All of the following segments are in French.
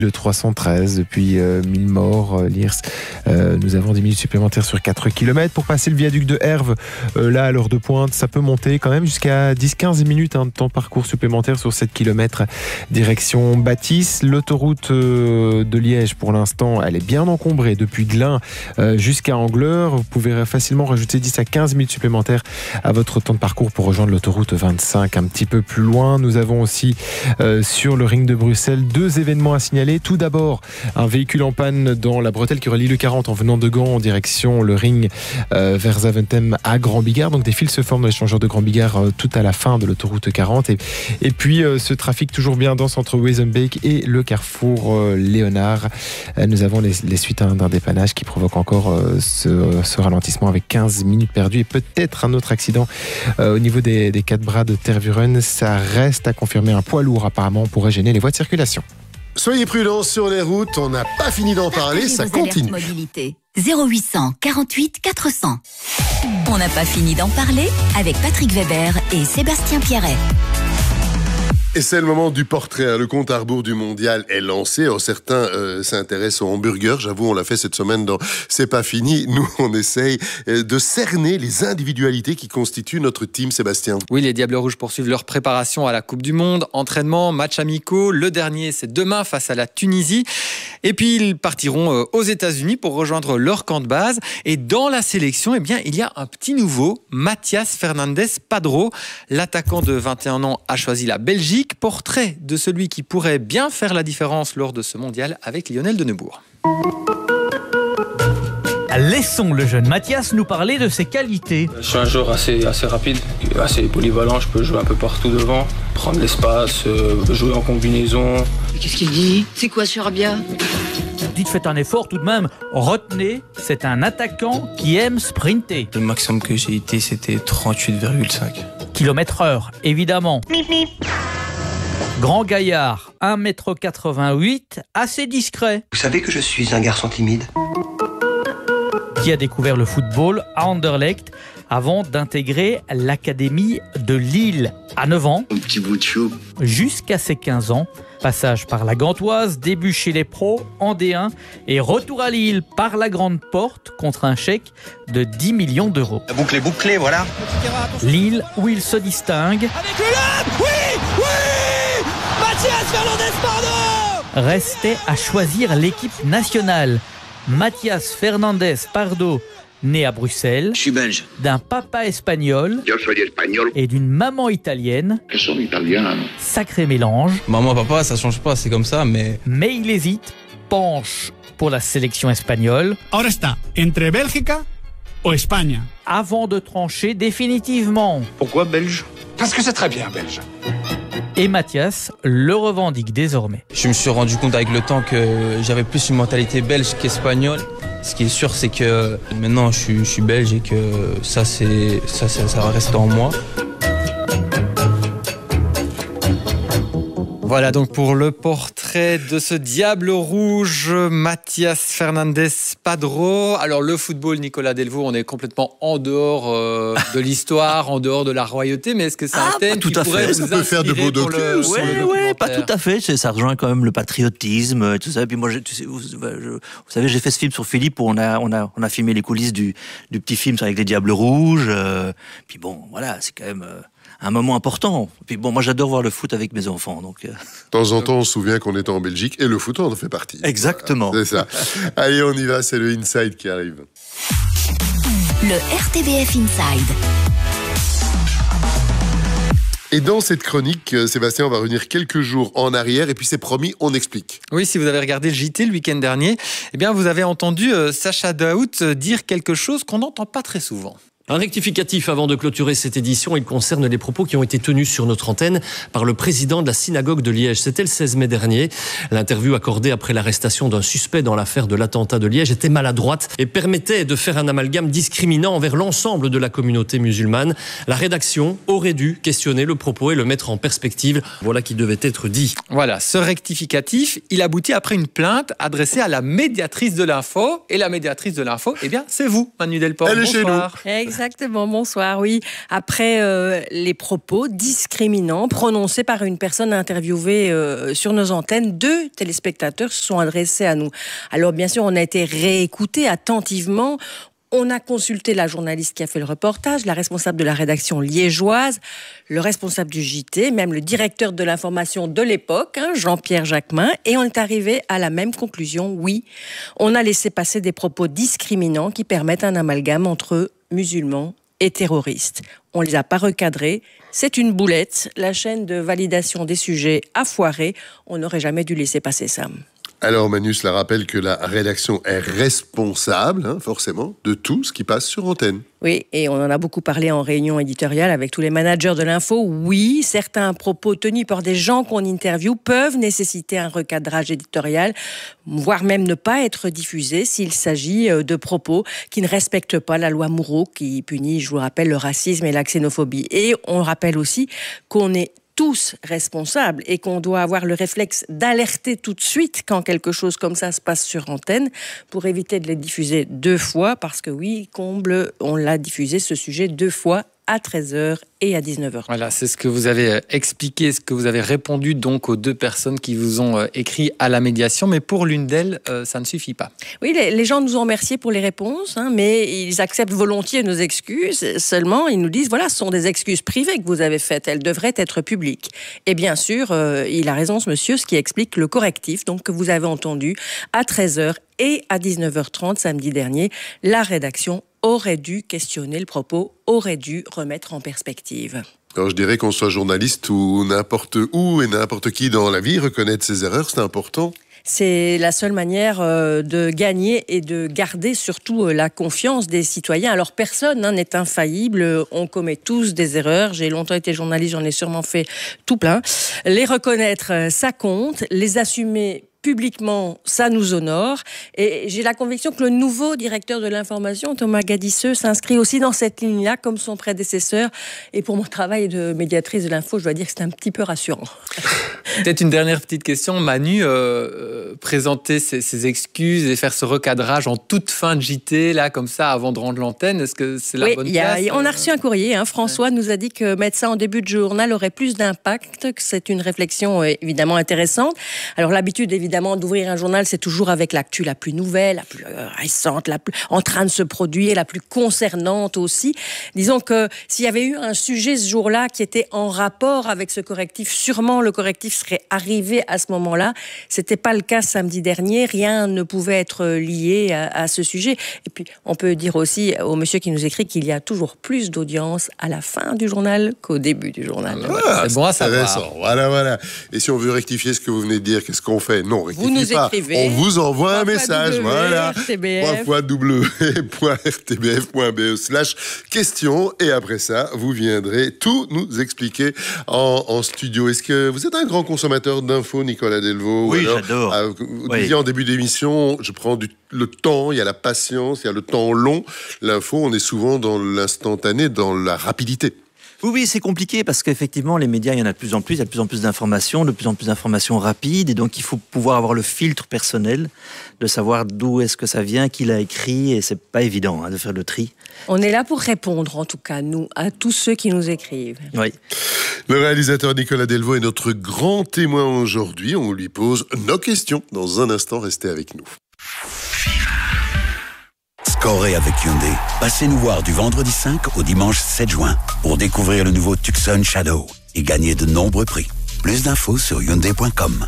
Le 313, depuis 1000 morts, Liers. Nous avons 10 minutes supplémentaires sur 4 km. Pour passer le viaduc de Herve, là, à l'heure de pointe, ça peut monter quand même jusqu'à 10-15 minutes de temps de parcours supplémentaire sur 7 km direction Bâtisse. L'autoroute de Liège, pour l'instant, elle est bien encombrée depuis Glun jusqu'à Angleur. Vous pouvez facilement rajouter 10 à 15 minutes supplémentaires à votre temps de parcours pour rejoindre l'autoroute 25 un petit peu plus loin. Nous avons aussi sur le ring de Bruxelles 2 événements à signaler. Tout d'abord, un véhicule en panne dans la bretelle qui relie le 40 en venant de Gand en direction le ring vers Zaventem à Grand Bigard. Donc des fils se forment dans l'échangeur de Grand Bigard tout à la fin de l'autoroute 40. Et puis ce trafic toujours bien dense entre Wezenbeek et le carrefour Léonard. Nous avons les suites d'un dépannage qui provoque encore ce ralentissement avec 15 minutes perdues et peut-être un autre accident au niveau des 4 bras de Tervuren. Ça reste à confirmer. Un poids lourd apparemment pourrait gêner les voies de circulation. Soyez prudents sur les routes, on n'a pas fini d'en parler, ça continue. Mobilité. 0800 48 400. On n'a pas fini d'en parler avec Patrick Weber et Sébastien Pierret. Et c'est le moment du portrait. Le compte à rebours du mondial est lancé. Alors, certains s'intéressent aux hamburgers. J'avoue, on l'a fait cette semaine dans C'est pas fini. Nous, on essaye de cerner les individualités qui constituent notre team, Sébastien. Oui, les Diables Rouges poursuivent leur préparation à la Coupe du Monde. Entraînement, matchs amicaux. Le dernier, c'est demain face à la Tunisie. Et puis, ils partiront aux États-Unis pour rejoindre leur camp de base. Et dans la sélection, eh bien, il y a un petit nouveau, Mathias Fernandes Padró. L'attaquant de 21 ans a choisi la Belgique. Portrait de celui qui pourrait bien faire la différence lors de ce mondial avec Lionel Denebourg. Laissons le jeune Mathias nous parler de ses qualités. Je suis un joueur assez rapide, assez polyvalent. Je peux jouer un peu partout devant, prendre l'espace, jouer en combinaison. Qu'est-ce qu'il dit? C'est quoi ce Rabia? Dites, faites un effort tout de même. Retenez, c'est un attaquant qui aime sprinter. Le maximum que j'ai été, c'était 38,5 km/h, évidemment. Grand gaillard, 1m88, assez discret. Vous savez que je suis un garçon timide. Qui a découvert le football à Anderlecht avant d'intégrer l'académie de Lille à 9 ans. Un petit bout de chou. Jusqu'à ses 15 ans. Passage par la Gantoise, début chez les pros en D1 et retour à Lille par la grande porte contre un chèque de 10 millions d'euros. La boucle est bouclée, voilà. Lille où il se distingue. Avec le lob, oui Mathias Fernandes Pardo. Restait à choisir l'équipe nationale. Mathias Fernandes Pardo, né à Bruxelles. Je suis belge. D'un papa espagnol. Et d'une maman italienne. Sacré mélange. Maman, papa, ça change pas, c'est comme ça, mais il hésite, penche pour la sélection espagnole. Ahora está entre Bélgica ou Espagne. Avant de trancher définitivement. Pourquoi belge? Parce que c'est très bien belge. Et Mathias le revendique désormais. je me suis rendu compte avec le temps que j'avais plus une mentalité belge qu'espagnole. Ce qui est sûr, c'est que maintenant je suis belge et que ça va rester en moi. Voilà donc pour le portrait de ce Diable Rouge, Mathias Fernandes Padró. Alors le football, Nicolas Delvaux, on est complètement en dehors de l'histoire, en dehors de la royauté, mais est-ce que c'est un thème qui pourrait vous peut faire de beaux inspirer pour le Ouais, pas documentaire? tout à fait. Ça rejoint quand même le patriotisme, tout ça. Et puis moi, vous savez, j'ai fait ce film sur Philippe où on a filmé les coulisses du petit film avec les Diables Rouges. Puis bon, voilà, c'est quand même un moment important. Puis bon, moi j'adore voir le foot avec mes enfants. Donc, De temps en temps, on se souvient qu'on était en Belgique et le foot en fait partie. Exactement. Voilà, c'est ça. Allez, on y va, c'est le Inside qui arrive. Le RTBF Inside. Et dans cette chronique, Sébastien, on va revenir quelques jours en arrière et puis c'est promis, on explique. Oui, si vous avez regardé le JT le week-end dernier, eh bien vous avez entendu Sacha Daoust dire quelque chose qu'on n'entend pas très souvent. Un rectificatif avant de clôturer cette édition, il concerne les propos qui ont été tenus sur notre antenne par le président de la synagogue de Liège. C'était le 16 mai dernier. L'interview accordée après l'arrestation d'un suspect dans l'affaire de l'attentat de Liège était maladroite et permettait de faire un amalgame discriminant envers l'ensemble de la communauté musulmane. La rédaction aurait dû questionner le propos et le mettre en perspective. Voilà qui devait être dit. Voilà, ce rectificatif, il aboutit après une plainte adressée à la médiatrice de l'info. Et la médiatrice de l'info, eh bien, c'est vous, Manu Delport. Elle est chez nous. Exactement. Exactement, bonsoir, oui. Après les propos discriminants prononcés par une personne interviewée sur nos antennes, 2 téléspectateurs se sont adressés à nous. Alors bien sûr, on a été réécoutés attentivement. On a consulté la journaliste qui a fait le reportage, la responsable de la rédaction liégeoise, le responsable du JT, même le directeur de l'information de l'époque, Jean-Pierre Jacquemin, et on est arrivé à la même conclusion. Oui, on a laissé passer des propos discriminants qui permettent un amalgame entre musulmans et terroristes. On ne les a pas recadrés. C'est une boulette. La chaîne de validation des sujets a foiré. On n'aurait jamais dû laisser passer ça. Alors Manu cela rappelle que la rédaction est responsable, forcément, de tout ce qui passe sur antenne. Oui, et on en a beaucoup parlé en réunion éditoriale avec tous les managers de l'info. Oui, certains propos tenus par des gens qu'on interviewe peuvent nécessiter un recadrage éditorial, voire même ne pas être diffusés s'il s'agit de propos qui ne respectent pas la loi Moureau, qui punit, je vous le rappelle, le racisme et la xénophobie. Et on rappelle aussi qu'on est tous responsables et qu'on doit avoir le réflexe d'alerter tout de suite quand quelque chose comme ça se passe sur antenne pour éviter de les diffuser 2 fois parce que oui, comble, on l'a diffusé ce sujet 2 fois à 13h et à 19h. Voilà, c'est ce que vous avez expliqué, ce que vous avez répondu donc aux 2 personnes qui vous ont écrit à la médiation, mais pour l'une d'elles, ça ne suffit pas. Oui, les gens nous ont remerciés pour les réponses, mais ils acceptent volontiers nos excuses, seulement ils nous disent, voilà, ce sont des excuses privées que vous avez faites, elles devraient être publiques. Et bien sûr, il a raison ce monsieur, ce qui explique le correctif donc, que vous avez entendu à 13h et à 19h30 samedi dernier, la rédaction aurait dû questionner le propos, aurait dû remettre en perspective. Alors je dirais qu'on soit journaliste ou n'importe où et n'importe qui dans la vie, reconnaître ses erreurs, c'est important. C'est la seule manière de gagner et de garder surtout la confiance des citoyens. Alors personne n'est infaillible, on commet tous des erreurs. J'ai longtemps été journaliste, j'en ai sûrement fait tout plein. Les reconnaître, ça compte. Les assumer publiquement, ça nous honore. Et j'ai la conviction que le nouveau directeur de l'information, Thomas Gadisseux, s'inscrit aussi dans cette ligne-là, comme son prédécesseur. Et pour mon travail de médiatrice de l'info, je dois dire que c'est un petit peu rassurant. Peut-être une dernière petite question. Manu, présenter ses excuses et faire ce recadrage en toute fin de JT, là, comme ça, avant de rendre l'antenne, est-ce que c'est la bonne place ? On a reçu un courrier. François nous a dit que mettre ça en début de journal aurait plus d'impact, que c'est une réflexion évidemment intéressante. Alors l'habitude, évidemment, d'ouvrir un journal, c'est toujours avec l'actu la plus nouvelle, la plus récente, la plus en train de se produire, la plus concernante aussi. Disons que s'il y avait eu un sujet ce jour-là qui était en rapport avec ce correctif, sûrement le correctif serait arrivé à ce moment-là. C'était pas le cas samedi dernier. Rien ne pouvait être lié à ce sujet. Et puis, on peut dire aussi au monsieur qui nous écrit qu'il y a toujours plus d'audience à la fin du journal qu'au début du journal. C'est bon à savoir. Voilà. Et si on veut rectifier ce que vous venez de dire, qu'est-ce qu'on fait ? Non, vous nous écrivez. On vous envoie un message. Voilà. www.rtbf.be/question. Et après ça, vous viendrez tout nous expliquer en studio. Est-ce que vous êtes un grand consommateur d'infos, Nicolas Delvaux? Oui, j'adore. Vous disiez en début d'émission, je prends le temps, il y a la patience, il y a le temps long. L'info, on est souvent dans l'instantané, dans la rapidité. Oui, c'est compliqué parce qu'effectivement, les médias, il y en a de plus en plus, il y a de plus en plus d'informations rapides, et donc il faut pouvoir avoir le filtre personnel, de savoir d'où est-ce que ça vient, qui l'a écrit, et c'est pas évident de faire le tri. On est là pour répondre, en tout cas, nous, à tous ceux qui nous écrivent. Oui. Le réalisateur Nicolas Delvaux est notre grand témoin aujourd'hui. On lui pose nos questions. Dans un instant, restez avec nous. Scorez avec Hyundai. Passez nous voir du vendredi 5 au dimanche 7 juin pour découvrir le nouveau Tucson Shadow et gagner de nombreux prix. Plus d'infos sur Hyundai.com.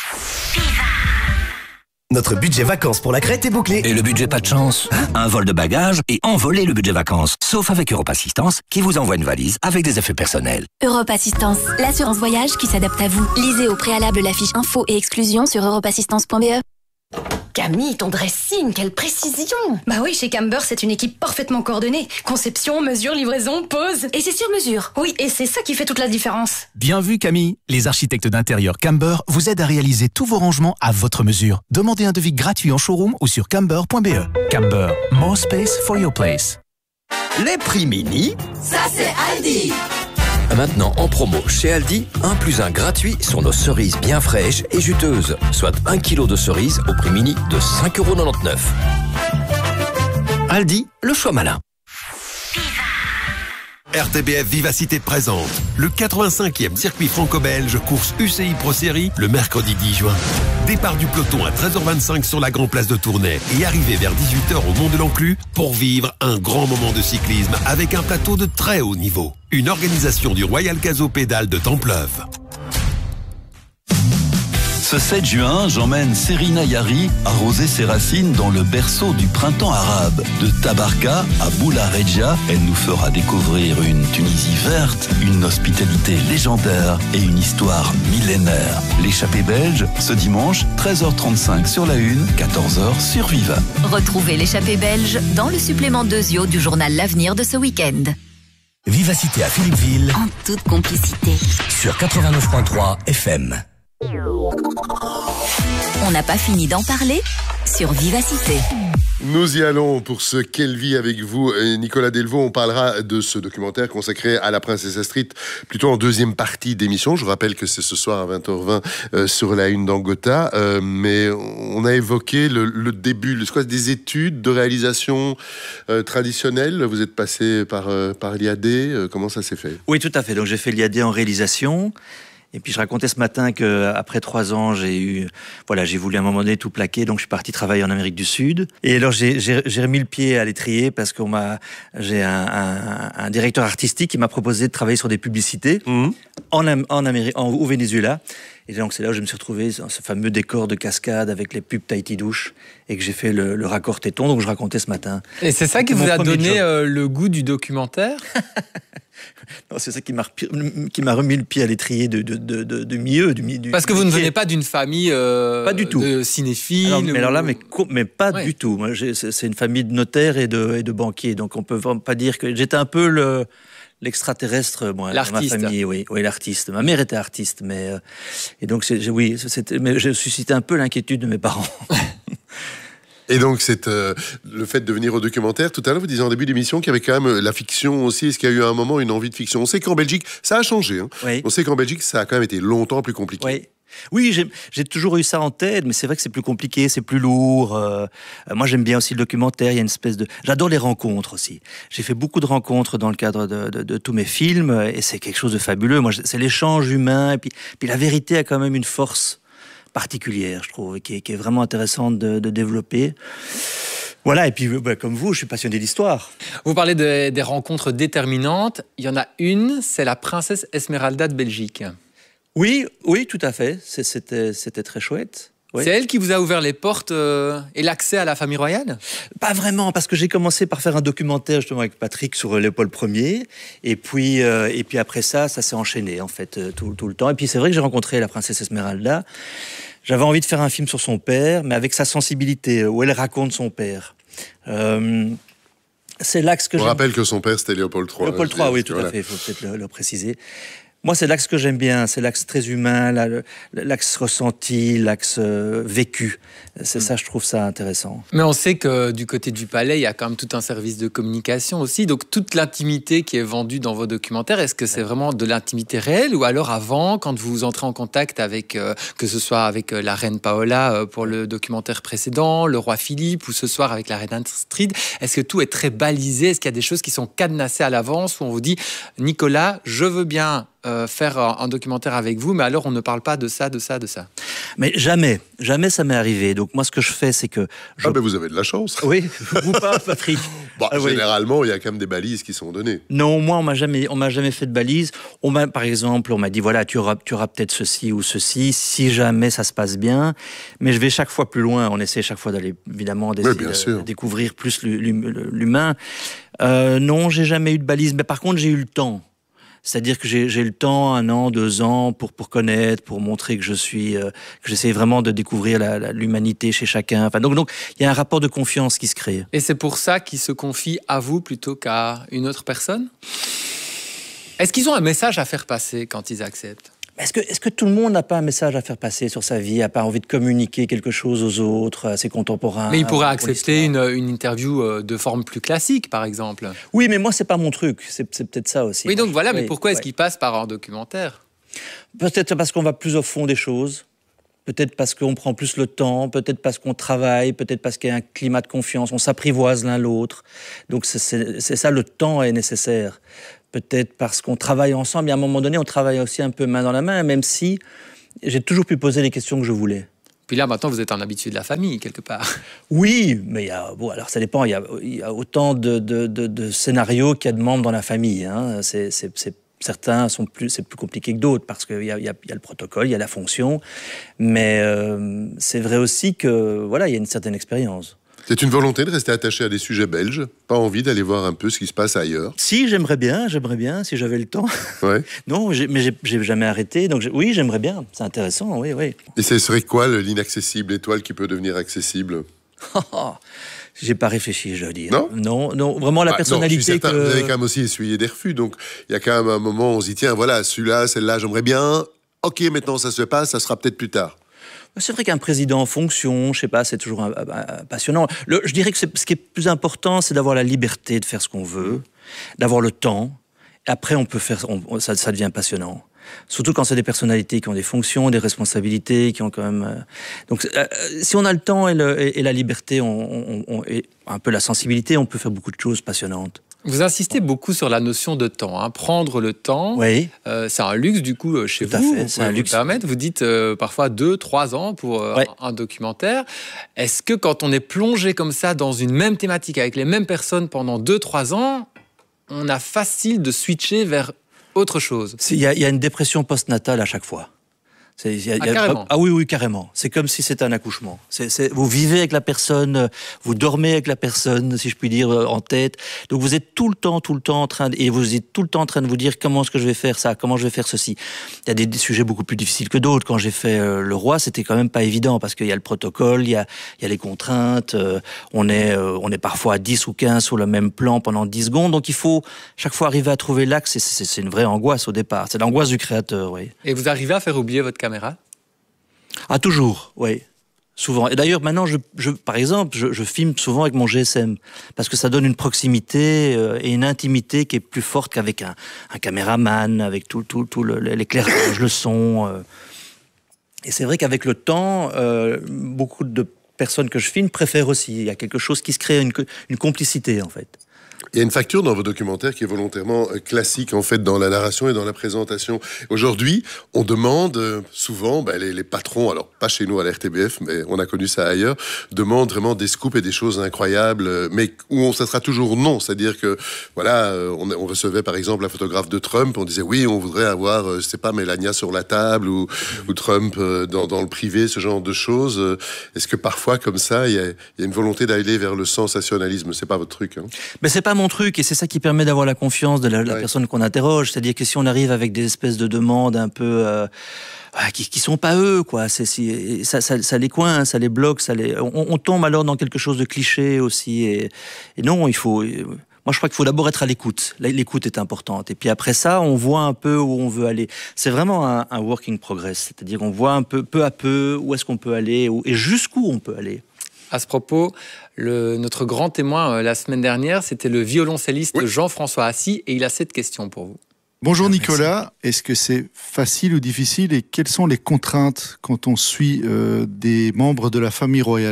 Notre budget vacances pour la Crète est bouclé. Et le budget pas de chance? Un vol de bagages et envoler le budget vacances. Sauf avec Europe Assistance, qui vous envoie une valise avec des effets personnels. Europe Assistance, l'assurance voyage qui s'adapte à vous. Lisez au préalable la fiche info et exclusion sur europeassistance.be. Camille, ton dressing, quelle précision! Bah oui, chez Camber, c'est une équipe parfaitement coordonnée. Conception, mesure, livraison, pose. Et c'est sur mesure. Oui, et c'est ça qui fait toute la différence. Bien vu, Camille. Les architectes d'intérieur Camber vous aident à réaliser tous vos rangements à votre mesure. Demandez un devis gratuit en showroom ou sur camber.be. Camber, more space for your place. Les prix mini, ça c'est Aldi. Maintenant en promo chez Aldi, 1+1 gratuit sur nos cerises bien fraîches et juteuses. Soit 1 kg de cerises au prix mini de 5,99 €. Aldi, le choix malin. RTBF Vivacité présente le 85e circuit franco-belge course UCI Pro Series le mercredi 10 juin. Départ du peloton à 13h25 sur la Grande Place de Tournai et arrivée vers 18h au Mont de l'Enclus pour vivre un grand moment de cyclisme avec un plateau de très haut niveau. Une organisation du Royal Caso Pédale de Templeuve. Ce 7 juin, j'emmène Serina Yari arroser ses racines dans le berceau du printemps arabe. De Tabarka à Boula Regia, elle nous fera découvrir une Tunisie verte, une hospitalité légendaire et une histoire millénaire. L'échappée belge, ce dimanche, 13h35 sur la Une, 14h sur Viva. Retrouvez l'échappée belge dans le supplément 2 du journal L'Avenir de ce week-end. Vivacité à Philippeville. En toute complicité. Sur 89.3 FM. On n'a pas fini d'en parler sur Vivacité. Nous y allons pour ce Quelle vie avec vous, Nicolas Delvaux. On parlera de ce documentaire consacré à la princesse Astrid, plutôt en deuxième partie d'émission. Je rappelle que c'est ce soir à 20h20 sur la Une d'Angota. Mais on a évoqué le début, des études de réalisation traditionnelle. Vous êtes passé par l'IAD. Comment ça s'est fait? Oui, tout à fait. Donc j'ai fait l'IAD en réalisation. Et puis je racontais ce matin qu'après 3 ans, j'ai voulu à un moment donné tout plaquer, donc je suis parti travailler en Amérique du Sud. Et alors j'ai remis le pied à l'étrier parce que j'ai un directeur artistique qui m'a proposé de travailler sur des publicités au Venezuela. Et donc c'est là où je me suis retrouvé dans ce fameux décor de cascade avec les pubs Tahiti Douche et que j'ai fait le raccord téton, donc je racontais ce matin. Et c'est ça qui vous a donné le goût du documentaire? Non, c'est ça qui m'a remis le pied à l'étrier du milieu. Parce que vous ne venez pas d'une famille pas du tout. De cinéphiles. Mais pas du tout. Moi, c'est une famille de notaires et de banquiers, donc on peut vraiment pas dire que j'étais un peu l'extraterrestre, moi, dans ma famille. Oui, l'artiste. Ma mère était artiste, et donc mais j'ai suscité un peu l'inquiétude de mes parents. Et donc, c'est le fait de venir au documentaire. Tout à l'heure, vous disiez en début d'émission qu'il y avait quand même la fiction aussi. Est-ce qu'il y a eu à un moment une envie de fiction? On sait qu'en Belgique, ça a changé. Hein. Oui. On sait qu'en Belgique, ça a quand même été longtemps plus compliqué. Oui, j'ai toujours eu ça en tête, mais c'est vrai que c'est plus compliqué, c'est plus lourd. Moi, j'aime bien aussi le documentaire. Il y a une espèce de... J'adore les rencontres aussi. J'ai fait beaucoup de rencontres dans le cadre de tous mes films, et c'est quelque chose de fabuleux. Moi, c'est l'échange humain, et puis la vérité a quand même une force particulière, je trouve, qui est vraiment intéressante de développer. Voilà, et puis comme vous, je suis passionné d'histoire. Vous parlez des rencontres déterminantes. Il y en a une, c'est la princesse Esmeralda de Belgique. Oui, tout à fait. C'était très chouette. Oui. C'est elle qui vous a ouvert les portes et l'accès à la famille royale? Pas vraiment, parce que j'ai commencé par faire un documentaire justement avec Patrick sur Léopold Ier, et puis après ça s'est enchaîné en fait tout le temps. Et puis c'est vrai que j'ai rencontré la princesse Esmeralda. J'avais envie de faire un film sur son père, mais avec sa sensibilité, où elle raconte son père. C'est l'axe que je rappelle que son père c'était Léopold III. Léopold III, oui, tout à fait. Il faut peut-être le préciser. Moi, c'est l'axe que j'aime bien, c'est l'axe très humain, l'axe ressenti, l'axe vécu. C'est ça, je trouve ça intéressant. Mais on sait que du côté du palais, il y a quand même tout un service de communication aussi. Donc, toute l'intimité qui est vendue dans vos documentaires, est-ce que c'est vraiment de l'intimité réelle? Ou alors avant, quand vous entrez en contact avec, que ce soit avec la reine Paola pour le documentaire précédent, le roi Philippe, ou ce soir avec la reine Astrid, est-ce que tout est très balisé? Est-ce qu'il y a des choses qui sont cadenassées à l'avance, où on vous dit, Nicolas, je veux bien faire un documentaire avec vous, mais alors on ne parle pas de ça. Mais jamais ça m'est arrivé. Donc moi, ce que je fais, c'est que... mais vous avez de la chance. Oui, vous pas, Patrick. Généralement, il y a quand même des balises qui sont données. Non, moi, on m'a jamais fait de balises. Par exemple, on m'a dit, voilà, tu auras peut-être ceci ou ceci, si jamais ça se passe bien. Mais je vais chaque fois plus loin. On essaie chaque fois d'aller, évidemment, de découvrir plus l'humain. Non, j'ai jamais eu de balises. Mais par contre, j'ai eu le temps. C'est-à-dire que j'ai le temps, 1 an, 2 ans, pour connaître, pour montrer que que j'essaie vraiment de découvrir l'humanité chez chacun. Enfin, donc, il y a un rapport de confiance qui se crée. Et c'est pour ça qu'ils se confient à vous plutôt qu'à une autre personne? Est-ce qu'ils ont un message à faire passer quand ils acceptent? Est-ce que tout le monde n'a pas un message à faire passer sur sa vie, n'a pas envie de communiquer quelque chose aux autres, à ses contemporains? Mais il pourrait accepter une interview de forme plus classique, par exemple. Oui, mais moi, c'est pas mon truc. C'est peut-être ça aussi. Oui, donc voilà, mais pourquoi est-ce qu'il passe par un documentaire? Peut-être parce qu'on va plus au fond des choses. Peut-être parce qu'on prend plus le temps, peut-être parce qu'on travaille, peut-être parce qu'il y a un climat de confiance, on s'apprivoise l'un l'autre. Donc c'est ça, le temps est nécessaire. peut-être parce qu'on travaille ensemble, et à un moment donné, on travaille aussi un peu main dans la main, même si j'ai toujours pu poser les questions que je voulais. Puis là, maintenant, vous êtes un habitué de la famille, quelque part. Oui, mais alors ça dépend. Il y a autant de scénarios qu'il y a de membres dans la famille. Hein. Certains c'est plus compliqué que d'autres parce qu'il y a le protocole, il y a la fonction. Mais c'est vrai aussi que il y a une certaine expérience. C'est une volonté de rester attaché à des sujets belges, pas envie d'aller voir un peu ce qui se passe ailleurs? Si, j'aimerais bien, si j'avais le temps. Ouais. Non, mais j'ai jamais arrêté, donc oui, j'aimerais bien, c'est intéressant, oui. Et ce serait quoi l'inaccessible étoile qui peut devenir accessible? J'ai pas réfléchi, je veux dire. Non, vraiment la personnalité que... Vous avez quand même aussi essuyé des refus, donc il y a quand même un moment où on se dit, tiens, voilà, celui-là, celle-là, j'aimerais bien, ok, maintenant ça se passe, ça sera peut-être plus tard. C'est vrai qu'un président en fonction, je sais pas, c'est toujours passionnant. Je dirais que ce qui est plus important, c'est d'avoir la liberté de faire ce qu'on veut, d'avoir le temps. Après, on peut faire, ça devient passionnant. Surtout quand c'est des personnalités qui ont des fonctions, des responsabilités, qui ont quand même. Donc, si on a le temps et la liberté, et un peu la sensibilité, on peut faire beaucoup de choses passionnantes. Vous insistez beaucoup sur la notion de temps, hein. Prendre le temps, oui. C'est un luxe du coup chez Tout vous. à fait, c'est un luxe. Vous dites parfois 2-3 ans pour un documentaire. Est-ce que quand on est plongé comme ça dans une même thématique avec les mêmes personnes pendant 2-3 ans, on a facile de switcher vers autre chose? Il y a une dépression postnatale à chaque fois. Carrément. Ah oui, carrément. C'est comme si c'était un accouchement. Vous vivez avec la personne, vous dormez avec la personne, si je puis dire, en tête. Donc vous êtes tout le temps en train de vous dire comment est-ce que je vais faire ça, comment je vais faire ceci. Il y a des sujets beaucoup plus difficiles que d'autres. Quand j'ai fait Le Roi, c'était quand même pas évident parce qu'il y a le protocole, il y a les contraintes. On est parfois à 10 ou 15 sur le même plan pendant 10 secondes. Donc il faut chaque fois arriver à trouver l'axe. C'est une vraie angoisse au départ. C'est l'angoisse du créateur, oui. Et vous arrivez à faire oublier votre caméra? Ah, toujours, oui. Souvent. Et d'ailleurs, maintenant, par exemple, je filme souvent avec mon GSM parce que ça donne une proximité et une intimité qui est plus forte qu'avec un caméraman, avec tout l'éclairage, le son. Et c'est vrai qu'avec le temps, beaucoup de personnes que je filme préfèrent aussi. Il y a quelque chose qui se crée, une complicité, en fait. Il y a une facture dans vos documentaires qui est volontairement classique en fait dans la narration et dans la présentation. Aujourd'hui, on demande souvent, les patrons, alors pas chez nous à la RTBF, mais on a connu ça ailleurs, demandent vraiment des scoops et des choses incroyables, mais où ça sera toujours non. C'est-à-dire que on recevait par exemple la photographe de Trump, on disait oui, on voudrait avoir, je sais pas, Melania sur la table ou Trump dans le privé, ce genre de choses. Est-ce que parfois comme ça, il y a une volonté d'aller vers le sensationnalisme? C'est pas votre truc, hein? Mais c'est pas mon truc, et c'est ça qui permet d'avoir la confiance de la personne qu'on interroge. C'est-à-dire que si on arrive avec des espèces de demandes un peu qui sont pas eux, quoi, ça les coince, ça les bloque, on tombe alors dans quelque chose de cliché aussi. Et non, il faut. Moi, je crois qu'il faut d'abord être à l'écoute. L'écoute est importante. Et puis après ça, on voit un peu où on veut aller. C'est vraiment un working progress. C'est-à-dire qu'on voit un peu à peu où est-ce qu'on peut aller et jusqu'où on peut aller. À ce propos, notre grand témoin la semaine dernière, c'était le violoncelliste Jean-François Assy, et il a cette question pour vous. Bonjour Nicolas, est-ce que c'est facile ou difficile et quelles sont les contraintes quand on suit des membres de la famille royale ?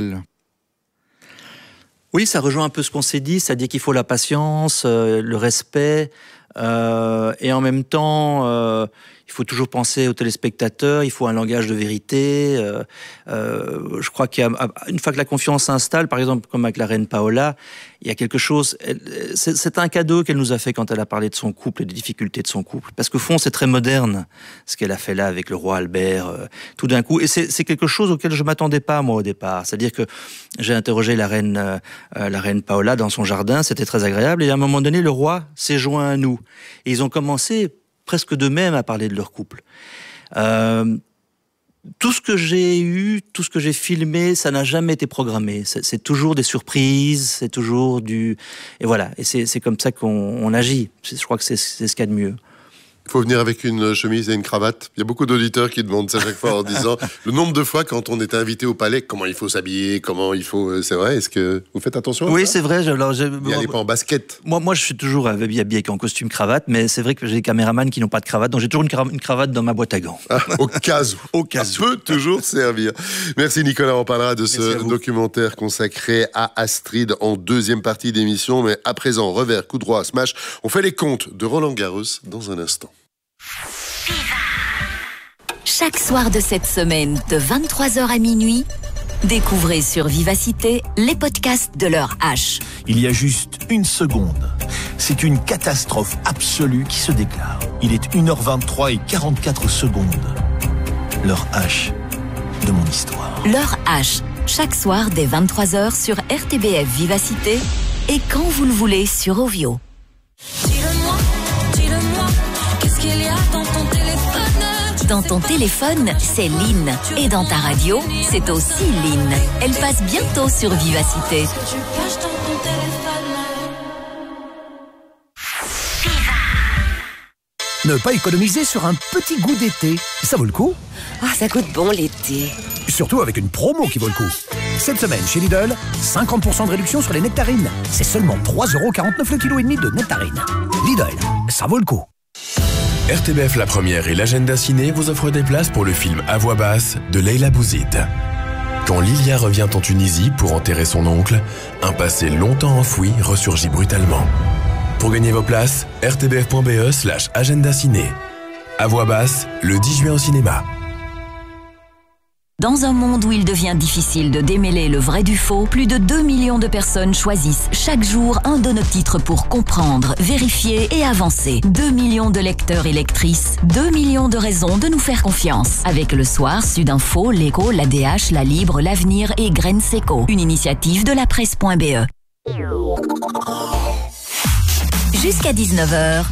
Oui, ça rejoint un peu ce qu'on s'est dit, c'est-à-dire qu'il faut la patience, le respect, et en même temps, il faut toujours penser aux téléspectateurs, il faut un langage de vérité. Je crois qu'une fois que la confiance s'installe, par exemple comme avec la reine Paola, il y a quelque chose. C'est un cadeau qu'elle nous a fait quand elle a parlé de son couple et des difficultés de son couple. Parce qu'au fond, c'est très moderne ce qu'elle a fait là avec le roi Albert, tout d'un coup. Et c'est quelque chose auquel je m'attendais pas moi au départ. C'est-à-dire que j'ai interrogé la reine Paola dans son jardin, c'était très agréable. Et à un moment donné, le roi s'est joint à nous. Et ils ont commencé presque d'eux-mêmes à parler de leur couple. Tout ce que j'ai eu, tout ce que j'ai filmé, ça n'a jamais été programmé. C'est toujours des surprises, c'est toujours du... Et voilà, et c'est comme ça qu'on agit. Je crois que c'est ce qu'il y a de mieux. Il faut venir avec une chemise et une cravate. Il y a beaucoup d'auditeurs qui demandent ça chaque fois en disant le nombre de fois quand on est invité au palais, comment il faut s'habiller, comment il faut... C'est vrai, est-ce que vous faites attention à ça? Oui, c'est vrai. Vous n'allez pas en basket? Moi, je suis toujours habillé en costume cravate, mais c'est vrai que j'ai des caméramans qui n'ont pas de cravate, donc j'ai toujours une cravate dans ma boîte à gants. Au cas où. Au cas où. Ça peut toujours servir. Merci Nicolas, on parlera de ce documentaire consacré à Astrid en deuxième partie d'émission, mais à présent, revers, coup droit, smash, on fait les comptes de Roland Garros dans un instant. Chaque soir de cette semaine, de 23h à minuit, découvrez sur Vivacité les podcasts de l'heure H. Il y a juste une seconde. C'est une catastrophe absolue qui se déclare. Il est 1h23 et 44 secondes. L'heure H de mon histoire. L'heure H, chaque soir dès 23h sur RTBF Vivacité et quand vous le voulez sur Ovio. Dis-le-moi, qu'est-ce qu'il y a dans ton téléphone? Dans ton téléphone, c'est Lynn. Et dans ta radio, c'est aussi Lynn. Elle passe bientôt sur Vivacité. Tu caches dans ton téléphone. Ne pas économiser sur un petit goût d'été, ça vaut le coup. Ah, ça goûte bon l'été. Surtout avec une promo qui vaut le coup. Cette semaine, chez Lidl, 50% de réduction sur les nectarines. C'est seulement 3,49€ le kilo et demi de nectarines. Lidl, ça vaut le coup. RTBF La Première et l'Agenda Ciné vous offrent des places pour le film À voix basse de Leila Bouzid. Quand Lilia revient en Tunisie pour enterrer son oncle, un passé longtemps enfoui ressurgit brutalement. Pour gagner vos places, rtbf.be/agenda ciné. À voix basse, le 10 juin au cinéma. Dans un monde où il devient difficile de démêler le vrai du faux, plus de 2 millions de personnes choisissent chaque jour un de nos titres pour comprendre, vérifier et avancer. 2 millions de lecteurs et lectrices, 2 millions de raisons de nous faire confiance. Avec Le Soir, Sudinfo, L'Écho, l'ADH, La Libre, L'Avenir et Graines Seco. Une initiative de la presse.be. Jusqu'à 19h,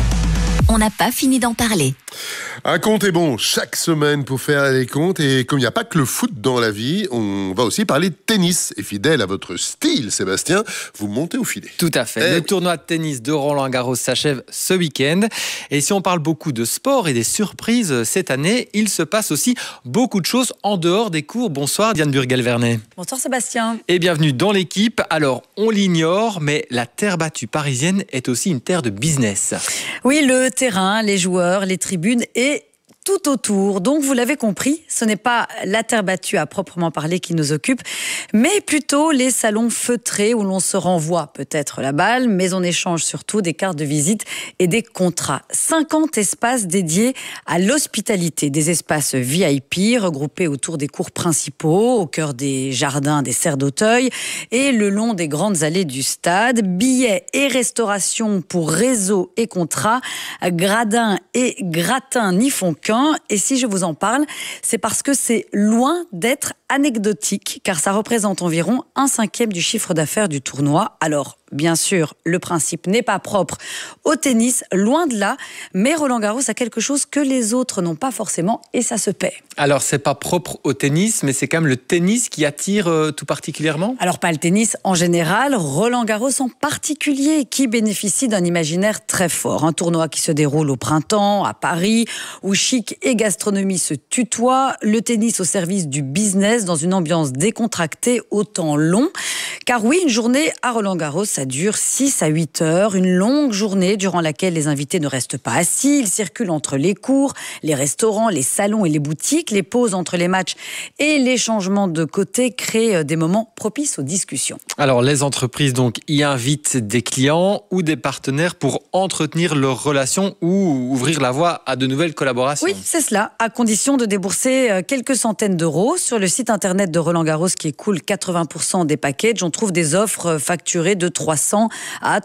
on n'a pas fini d'en parler. Un compte est bon chaque semaine pour faire les comptes. Et comme il n'y a pas que le foot dans la vie, on va aussi parler de tennis. Et fidèle à votre style, Sébastien, vous montez au filet. Tout à fait. Le tournoi de tennis de Roland-Garros s'achève ce week-end. Et si on parle beaucoup de sport et des surprises cette année, il se passe aussi beaucoup de choses en dehors des cours. Bonsoir Diane Burgel-Vernet. Bonsoir Sébastien. Et bienvenue dans l'équipe. Alors, on l'ignore, mais la terre battue parisienne est aussi une terre de business. Oui, le terrain, les joueurs, les tribunes et tout autour. Donc, vous l'avez compris, ce n'est pas la terre battue à proprement parler qui nous occupe, mais plutôt les salons feutrés où l'on se renvoie peut-être la balle, mais on échange surtout des cartes de visite et des contrats. 50 espaces dédiés à l'hospitalité, des espaces VIP regroupés autour des cours principaux, au cœur des jardins, des serres d'Auteuil et le long des grandes allées du stade. Billets et restauration pour réseau et contrats, gradins et gratins n'y font qu'un. Et si je vous en parle, c'est parce que c'est loin d'être anecdotique, car ça représente environ 1/5 du chiffre d'affaires du tournoi. Alors, bien sûr, le principe n'est pas propre au tennis, loin de là, mais Roland-Garros a quelque chose que les autres n'ont pas forcément, et ça se paie. Alors, c'est pas propre au tennis, mais c'est quand même le tennis qui attire tout particulièrement? Alors, pas le tennis en général, Roland-Garros en particulier, qui bénéficie d'un imaginaire très fort. Un tournoi qui se déroule au printemps, à Paris, où chic et gastronomie se tutoient, le tennis au service du business, dans une ambiance décontractée au temps long. Car oui, une journée à Roland-Garros, ça dure 6 à 8 heures, une longue journée durant laquelle les invités ne restent pas assis, ils circulent entre les cours, les restaurants, les salons et les boutiques, les pauses entre les matchs et les changements de côté créent des moments propices aux discussions. Alors, les entreprises donc y invitent des clients ou des partenaires pour entretenir leurs relations ou ouvrir la voie à de nouvelles collaborations. Oui, c'est cela, à condition de débourser quelques centaines d'euros. Sur le site internet de Roland-Garros qui écoule 80% des packages, on trouve des offres facturées de 300 à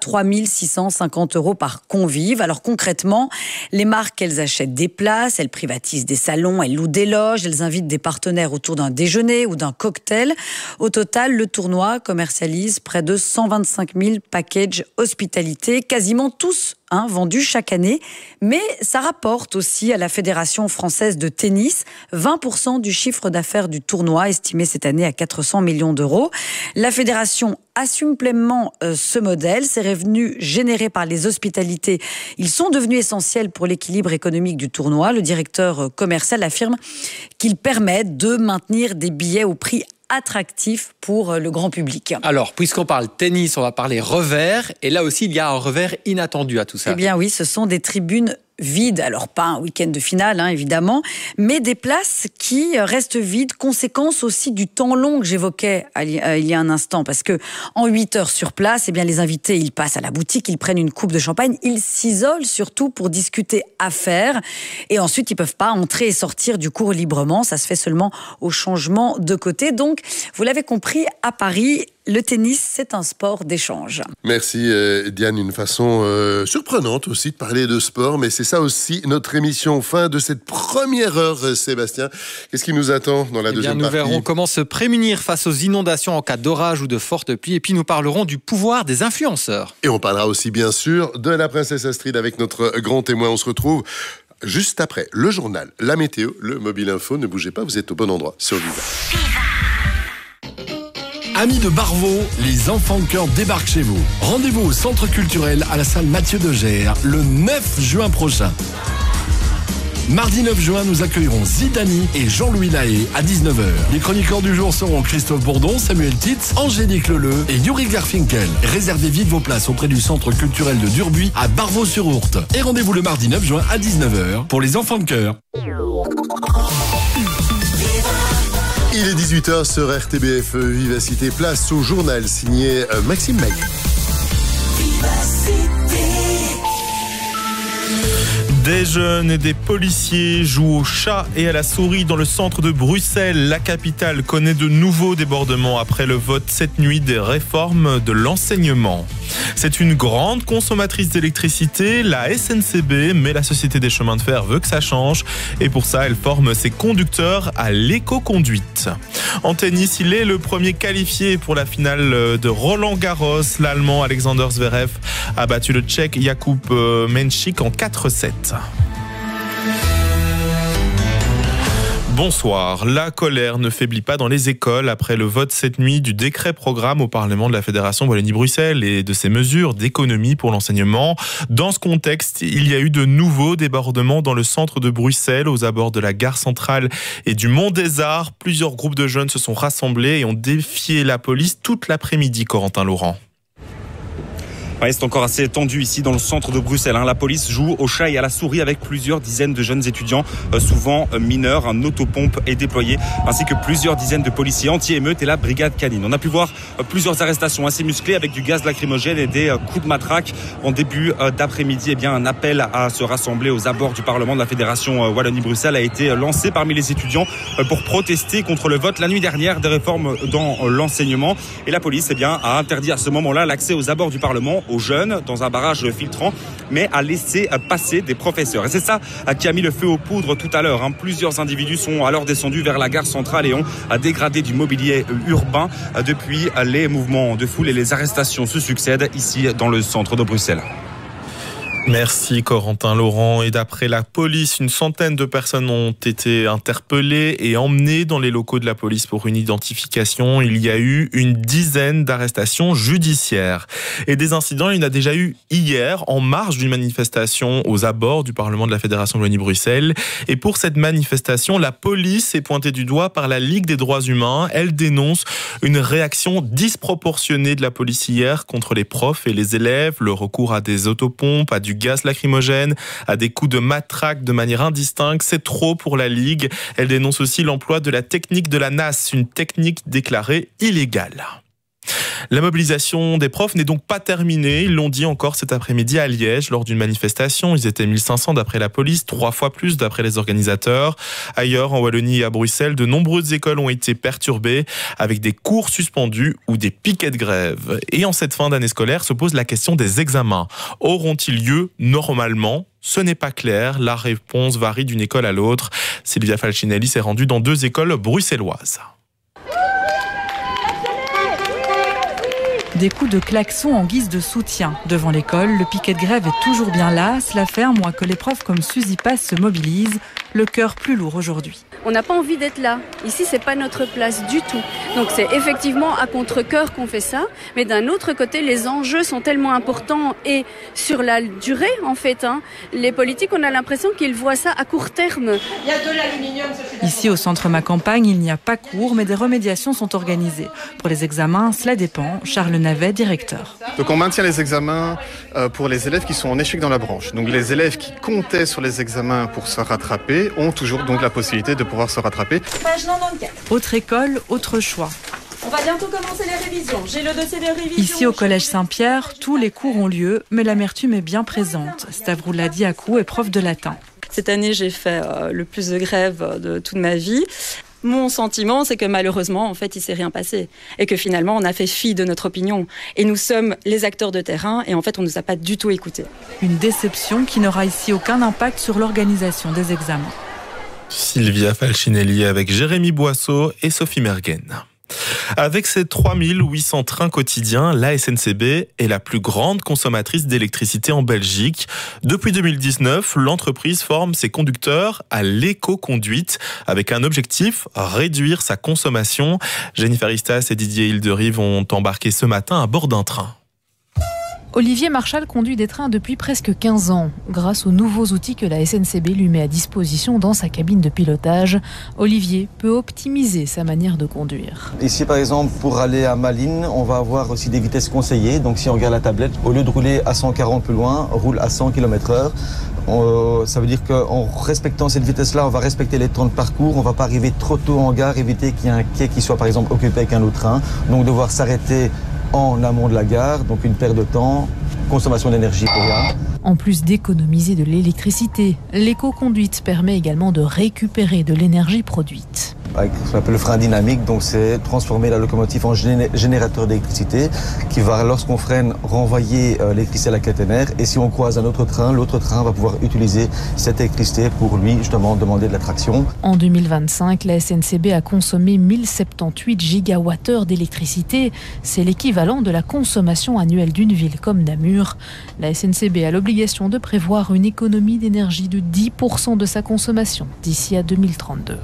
3650 euros par convive. Alors concrètement, les marques, elles achètent des places, elles privatisent des salons, elles louent des loges, elles invitent des partenaires autour d'un déjeuner ou d'un cocktail. Au total, le tournoi commercialise près de 125 000 packages hospitalité, quasiment tous vendus chaque année. Mais ça rapporte aussi à la Fédération française de tennis 20% du chiffre d'affaires du tournoi, estimé cette année à 400 millions d'euros. La fédération assume pleinement ce modèle. Ces revenus générés par les hospitalités, ils sont devenus essentiels pour l'équilibre économique du tournoi. Le directeur commercial affirme qu'ils permettent de maintenir des billets au prix attractif pour le grand public. Alors, puisqu'on parle tennis, on va parler revers. Et là aussi, il y a un revers inattendu à tout ça. Eh bien oui, ce sont des tribunes vides. Alors pas un week-end de finale, évidemment, mais des places qui restent vides. Conséquence aussi du temps long que j'évoquais il y a un instant. Parce que en 8 heures sur place, eh bien, les invités, ils passent à la boutique, ils prennent une coupe de champagne, ils s'isolent surtout pour discuter affaires. Et ensuite, ils peuvent pas entrer et sortir du cours librement. Ça se fait seulement au changement de côté. Donc, vous l'avez compris, à Paris, le tennis, c'est un sport d'échange. Merci Diane, une façon surprenante aussi de parler de sport, mais c'est ça aussi notre émission. Fin de cette première heure, Sébastien. Qu'est-ce qui nous attend dans la deuxième partie ? Nous verrons comment se prémunir face aux inondations en cas d'orage ou de forte pluie, et puis nous parlerons du pouvoir des influenceurs. Et on parlera aussi bien sûr de la princesse Astrid avec notre grand témoin. On se retrouve juste après le journal, la météo, le mobile info. Ne bougez pas, vous êtes au bon endroit sur Viva. Amis de Barvaux, les enfants de cœur débarquent chez vous. Rendez-vous au centre culturel à la salle Mathieu de Gers le 9 juin prochain. Mardi 9 juin, nous accueillerons Zidani et Jean-Louis Lahaye à 19h. Les chroniqueurs du jour seront Christophe Bourdon, Samuel Titz, Angélique Leleu et Yuri Garfinkel. Réservez vite vos places auprès du centre culturel de Durbuy à Barvaux-sur-Ourthe. Et rendez-vous le mardi 9 juin à 19h pour les enfants de cœur. Il est 18h sur RTBF Vivacité. Place au journal signé Maxime Maï. Des jeunes et des policiers jouent au chat et à la souris dans le centre de Bruxelles. La capitale connaît de nouveaux débordements après le vote cette nuit des réformes de l'enseignement. C'est une grande consommatrice d'électricité, la SNCB, mais la Société des chemins de fer veut que ça change. Et pour ça, elle forme ses conducteurs à l'éco-conduite. En tennis, il est le premier qualifié pour la finale de Roland-Garros. L'Allemand Alexander Zverev a battu le Tchèque Jakub Menchik en 4-7. Bonsoir. La colère ne faiblit pas dans les écoles après le vote cette nuit du décret programme au Parlement de la Fédération Wallonie-Bruxelles et de ses mesures d'économie pour l'enseignement. Dans ce contexte, il y a eu de nouveaux débordements dans le centre de Bruxelles, aux abords de la gare centrale et du Mont des Arts. Plusieurs groupes de jeunes se sont rassemblés et ont défié la police toute l'après-midi, Corentin Laurent. Ouais, c'est encore assez tendu ici dans le centre de Bruxelles. La police joue au chat et à la souris avec plusieurs dizaines de jeunes étudiants, souvent mineurs. Un autopompe est déployé, ainsi que plusieurs dizaines de policiers anti-émeute et la brigade canine. On a pu voir plusieurs arrestations assez musclées avec du gaz lacrymogène et des coups de matraque. En début d'après-midi, eh bien, un appel à se rassembler aux abords du Parlement de la Fédération Wallonie-Bruxelles a été lancé parmi les étudiants pour protester contre le vote la nuit dernière des réformes dans l'enseignement. Et la police a interdit à ce moment-là l'accès aux abords du Parlement aux jeunes dans un barrage filtrant, mais a laissé passer des professeurs. Et c'est ça qui a mis le feu aux poudres tout à l'heure. Plusieurs individus sont alors descendus vers la gare centrale et ont dégradé du mobilier urbain. Depuis, les mouvements de foule et les arrestations se succèdent ici dans le centre de Bruxelles. Merci Corentin Laurent. Et d'après la police, une centaine de personnes ont été interpellées et emmenées dans les locaux de la police pour une identification. Il y a eu une dizaine d'arrestations judiciaires. Et des incidents, il y en a déjà eu hier, en marge d'une manifestation aux abords du Parlement de la Fédération Wallonie-Bruxelles. Et pour cette manifestation, la police est pointée du doigt par la Ligue des droits humains. Elle dénonce une réaction disproportionnée de la police hier contre les profs et les élèves, le recours à des autopompes, à du gaz lacrymogène, à des coups de matraque de manière indistincte. C'est trop pour la Ligue. Elle dénonce aussi l'emploi de la technique de la NAS, une technique déclarée illégale. La mobilisation des profs n'est donc pas terminée. Ils l'ont dit encore cet après-midi à Liège lors d'une manifestation. Ils étaient 1500 d'après la police, 3 fois plus d'après les organisateurs. Ailleurs, en Wallonie et à Bruxelles, de nombreuses écoles ont été perturbées avec des cours suspendus ou des piquets de grève. Et en cette fin d'année scolaire se pose la question des examens. Auront-ils lieu normalement ? Ce n'est pas clair. La réponse varie d'une école à l'autre. Sylvia Falcinelli s'est rendue dans 2 écoles bruxelloises. Des coups de klaxon en guise de soutien. Devant l'école, le piquet de grève est toujours bien là. Cela fait un mois que les profs comme Suzy Pass se mobilisent. Le cœur plus lourd aujourd'hui. On n'a pas envie d'être là. Ici, c'est pas notre place du tout. Donc c'est effectivement à contre-cœur qu'on fait ça. Mais d'un autre côté, les enjeux sont tellement importants et sur la durée, en fait. Les politiques, on a l'impression qu'ils voient ça à court terme. Il y a de l'aluminium. Ici, au centre Ma Campagne, il n'y a pas cours, mais des remédiations sont organisées. Pour les examens, cela dépend. Charles Navet, directeur. Donc on maintient les examens pour les élèves qui sont en échec dans la branche. Donc les élèves qui comptaient sur les examens pour se rattraper ont toujours donc la possibilité de pouvoir se rattraper. Page 94. Autre école, autre choix. On va bientôt commencer les révisions. J'ai le dossier des révisions. Ici, au Collège Saint-Pierre, tous les cours ont lieu, mais l'amertume est bien présente. Stavroula Diakou est prof de latin. Cette année, j'ai fait le plus de grèves de toute ma vie. Mon sentiment, c'est que malheureusement, en fait, il ne s'est rien passé. Et que finalement, on a fait fi de notre opinion. Et nous sommes les acteurs de terrain et en fait, on ne nous a pas du tout écoutés. Une déception qui n'aura ici aucun impact sur l'organisation des examens. Sylvia Falcinelli avec Jérémy Boisseau et Sophie Mergen. Avec ses 3800 trains quotidiens, la SNCB est la plus grande consommatrice d'électricité en Belgique. Depuis 2019, l'entreprise forme ses conducteurs à l'éco-conduite avec un objectif, réduire sa consommation. Jennifer Istas et Didier Hildery vont embarquer ce matin à bord d'un train. Olivier Marchal conduit des trains depuis presque 15 ans. Grâce aux nouveaux outils que la SNCB lui met à disposition dans sa cabine de pilotage, Olivier peut optimiser sa manière de conduire. Ici, par exemple, pour aller à Malines, on va avoir aussi des vitesses conseillées. Donc si on regarde la tablette, au lieu de rouler à 140 plus loin, on roule à 100 km/h. Ça veut dire qu'en respectant cette vitesse-là, on va respecter les temps de parcours. On ne va pas arriver trop tôt en gare, éviter qu'il y ait un quai qui soit par exemple occupé avec un autre train. Donc devoir s'arrêter en amont de la gare, donc une perte de temps, consommation d'énergie pour rien. En plus d'économiser de l'électricité, l'éco-conduite permet également de récupérer de l'énergie produite. Avec ce qu'on appelle le frein dynamique, donc c'est transformer la locomotive en générateur d'électricité qui va, lorsqu'on freine, renvoyer l'électricité à la caténaire. Et si on croise un autre train, l'autre train va pouvoir utiliser cette électricité pour lui justement demander de la traction. En 2025, la SNCB a consommé 1078 gigawattheures d'électricité. C'est l'équivalent de la consommation annuelle d'une ville comme Namur. La SNCB a l'obligation de prévoir une économie d'énergie de 10% de sa consommation d'ici à 2032.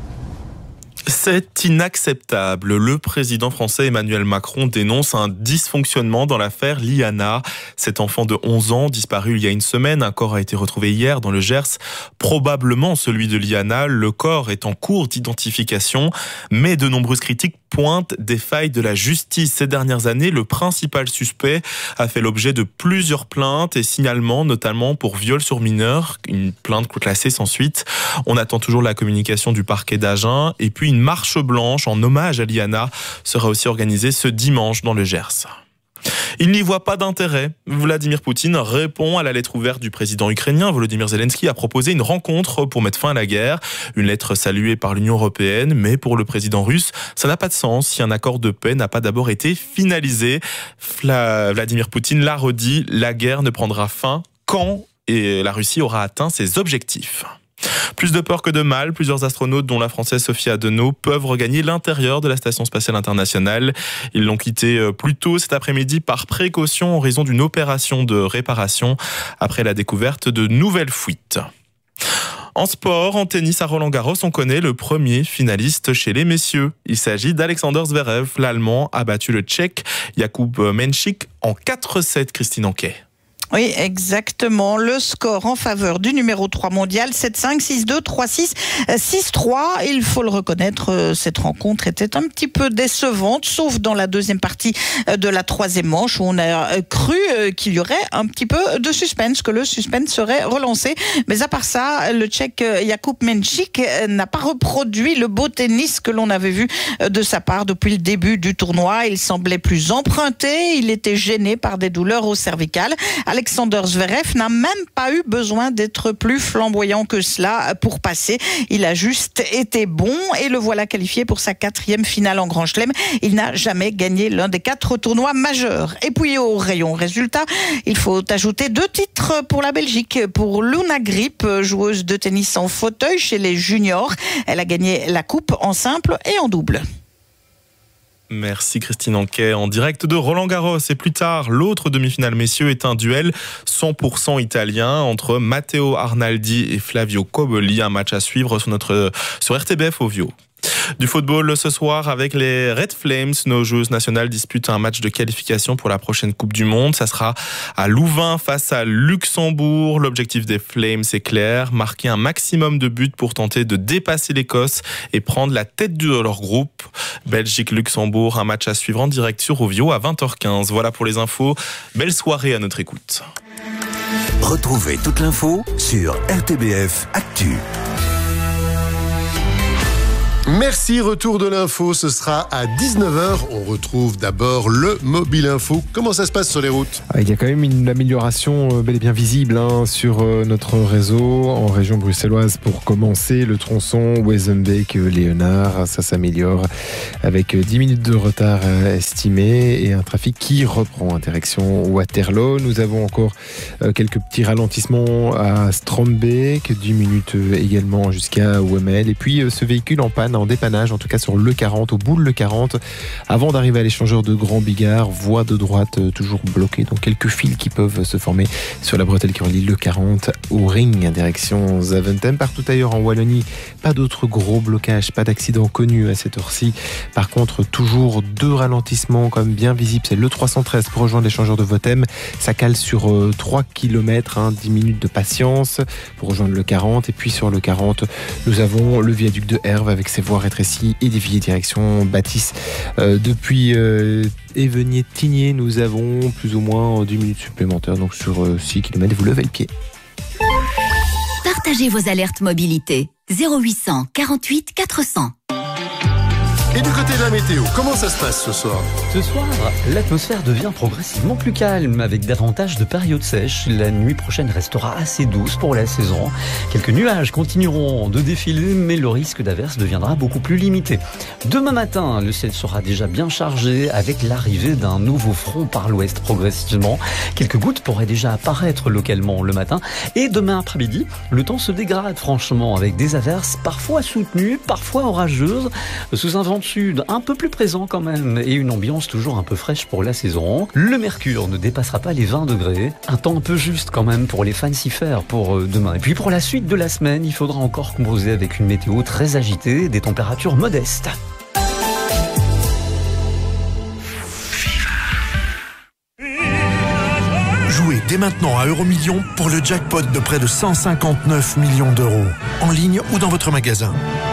C'est inacceptable. Le président français Emmanuel Macron dénonce un dysfonctionnement dans l'affaire Liana. Cet enfant de 11 ans, disparu il y a une semaine, un corps a été retrouvé hier dans le Gers, probablement celui de Liana. Le corps est en cours d'identification, mais de nombreuses critiques pointent des failles de la justice. Ces dernières années, le principal suspect a fait l'objet de plusieurs plaintes et signalements, notamment pour viol sur mineur, une plainte classée sans suite. On attend toujours la communication du parquet d'Agen et puis une marche blanche en hommage à Liana sera aussi organisée ce dimanche dans le Gers. Il n'y voit pas d'intérêt. Vladimir Poutine répond à la lettre ouverte du président ukrainien. Volodymyr Zelensky a proposé une rencontre pour mettre fin à la guerre. Une lettre saluée par l'Union européenne, mais pour le président russe, ça n'a pas de sens si un accord de paix n'a pas d'abord été finalisé. Vladimir Poutine l'a redit, la guerre ne prendra fin quand la Russie aura atteint ses objectifs. Plus de peur que de mal, plusieurs astronautes, dont la Française Sophie Adenau, peuvent regagner l'intérieur de la Station Spatiale Internationale. Ils l'ont quitté plus tôt cet après-midi par précaution en raison d'une opération de réparation après la découverte de nouvelles fuites. En sport, en tennis à Roland-Garros, on connaît le premier finaliste chez les messieurs. Il s'agit d'Alexander Zverev. L'Allemand a battu le Tchèque Jakub Menšík en 4-7, Christine Anquet. Oui, exactement. Le score en faveur du numéro 3 mondial, 7-5, 6-2, 3-6, 6-3. Il faut le reconnaître, cette rencontre était un petit peu décevante, sauf dans la deuxième partie de la troisième manche, où on a cru qu'il y aurait un petit peu de suspense, que le suspense serait relancé. Mais à part ça, le Tchèque Jakub Menšík n'a pas reproduit le beau tennis que l'on avait vu de sa part depuis le début du tournoi. Il semblait plus emprunté, il était gêné par des douleurs au cervical. Alexander Zverev n'a même pas eu besoin d'être plus flamboyant que cela pour passer. Il a juste été bon et le voilà qualifié pour sa 4e finale en Grand Chelem. Il n'a jamais gagné l'un des 4 tournois majeurs. Et puis au rayon résultat, il faut ajouter 2 titres pour la Belgique. Pour Luna Grip, joueuse de tennis en fauteuil chez les juniors. Elle a gagné la coupe en simple et en double. Merci Christine Anquet, en direct de Roland-Garros. Et plus tard, l'autre demi-finale messieurs est un duel 100% italien entre Matteo Arnaldi et Flavio Cobolli. Un match à suivre sur RTBF Ovio. Du football ce soir avec les Red Flames. Nos joueuses nationales disputent un match de qualification pour la prochaine Coupe du Monde. Ça sera à Louvain face à Luxembourg. L'objectif des Flames est clair, marquer un maximum de buts pour tenter de dépasser l'Écosse et prendre la tête de leur groupe. Belgique-Luxembourg, un match à suivre en direct sur Ovio à 20h15. Voilà pour les infos. Belle soirée à notre écoute. Retrouvez toute l'info sur RTBF Actu. Merci, retour de l'info, ce sera à 19h. On retrouve d'abord le Mobile Info. Comment ça se passe sur les routes ? Il y a quand même une amélioration bel et bien visible sur notre réseau en région bruxelloise. Pour commencer, le tronçon Wezenbeek-Léonard, ça s'améliore avec 10 minutes de retard estimé et un trafic qui reprend en direction Waterloo. Nous avons encore quelques petits ralentissements à Strombeek, 10 minutes également jusqu'à Wemmel. Et puis ce véhicule en panne, en dépannage, en tout cas sur le 40, au bout de le 40, avant d'arriver à l'échangeur de Grand Bigard, voie de droite toujours bloquée, donc quelques fils qui peuvent se former sur la bretelle qui relie le 40 au ring, direction Zaventem. Partout ailleurs en Wallonie, pas d'autres gros blocages, pas d'accident connu à cette heure-ci. Par contre, toujours 2 ralentissements comme bien visibles, c'est le 313 pour rejoindre l'échangeur de Votem, ça cale sur 3 km, 10 minutes de patience pour rejoindre le 40, et puis sur le 40, nous avons le viaduc de Herve avec ses voies rétrécies et déviées direction Bâtisse. Depuis Évenier-Tigné, nous avons plus ou moins 10 minutes supplémentaires, donc sur 6 km, vous levez le pied. Partagez vos alertes mobilité. 0800 48 400. Et du côté de la météo, comment ça se passe ce soir ? Ce soir, l'atmosphère devient progressivement plus calme, avec davantage de périodes sèches. La nuit prochaine restera assez douce pour la saison. Quelques nuages continueront de défiler, mais le risque d'averse deviendra beaucoup plus limité. Demain matin, le ciel sera déjà bien chargé, avec l'arrivée d'un nouveau front par l'ouest progressivement. Quelques gouttes pourraient déjà apparaître localement le matin. Et demain après-midi, le temps se dégrade franchement, avec des averses parfois soutenues, parfois orageuses, sous un vent sud un peu plus présent quand même et une ambiance toujours un peu fraîche pour la saison. Le mercure ne dépassera pas les 20 degrés, un temps un peu juste quand même pour les fancifères pour demain. Et puis pour la suite de la semaine, il faudra encore composer avec une météo très agitée, des températures modestes. Jouez dès maintenant à Euromillions pour le jackpot de près de 159 millions d'euros, en ligne ou dans votre magasin.